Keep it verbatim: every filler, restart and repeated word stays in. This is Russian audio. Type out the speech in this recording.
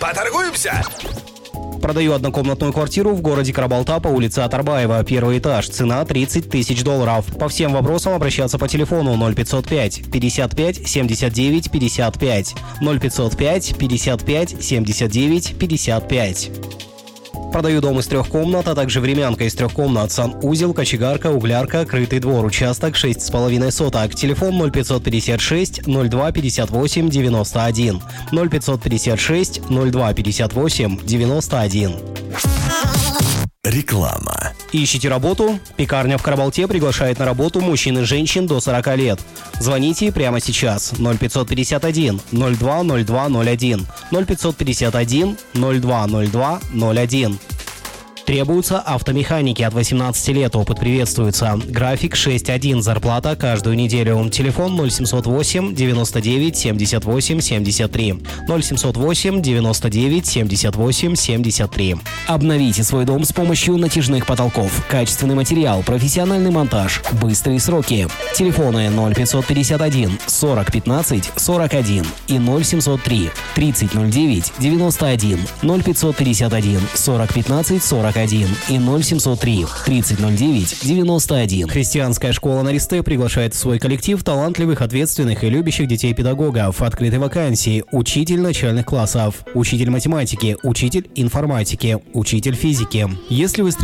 Поторгуемся? Продаю однокомнатную квартиру в городе Карабалта по улице Атарбаева, первый этаж, цена тридцать тысяч долларов. По всем вопросам обращаться по телефону ноль пятьсот пять пятьдесят пять семьдесят девять пятьдесят пять, ноль пятьсот пять пятьдесят пять семьдесят девять пятьдесят пять. Продаю дом из трех комнат, а также времянка из трех комнат, санузел, кочегарка, углярка, крытый двор, участок шесть с половиной соток. Телефон ноль пятьсот пятьдесят шесть ноль два пятьдесят восемь девяносто один, ноль пятьсот пятьдесят шесть ноль два пятьдесят восемь девяносто один. Реклама. Ищите работу? Пекарня в Карабалте приглашает на работу мужчин и женщин до сорока лет. Звоните прямо сейчас. ноль пятьсот пятьдесят один ноль два ноль два ноль один, ноль пятьсот пятьдесят один ноль два ноль два ноль один. Требуются автомеханики от восемнадцати лет. Опыт приветствуется. График шесть один. Зарплата каждую неделю. Телефон ноль семьсот восемь девяносто девять семьдесят восемь семьдесят три. ноль семьсот восемь девяносто девять семьдесят восемь семьдесят три. Обновите свой дом с помощью натяжных потолков. Качественный материал, профессиональный монтаж, быстрые сроки. Телефоны ноль пятьсот пятьдесят один сорок пятнадцать сорок один и ноль семьсот три тридцать ноль девять девяносто один, ноль пятьсот пятьдесят один сорок пятнадцать сорок один и ноль семьсот три тридцать ноль девять девяносто один. Христианская школа на Ристе приглашает в свой коллектив талантливых, ответственных и любящих детей педагогов. Открыты вакансии: учитель начальных классов, учитель математики, учитель информатики, учитель физики. Если вы